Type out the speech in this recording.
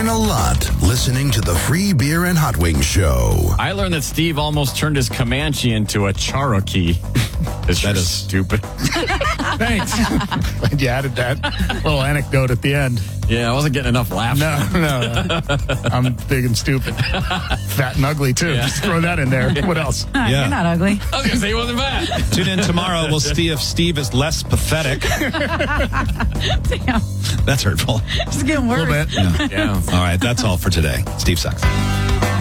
learn a lot listening to the Free Beer and Hot Wings Show. I learned that Steve almost turned his Comanche into a Cherokee. That is stupid. Thanks. Glad you added that little anecdote at the end. Yeah, I wasn't getting enough laughs. No. I'm big and stupid. Fat and ugly, too. Yeah. Just throw that in there. What else? You're not ugly. I was going to say he wasn't bad. Tune in tomorrow. We'll see if Steve is less pathetic. Damn. That's hurtful. It's getting worse. A little bit. Yeah. All right, that's all for today. Steve sucks.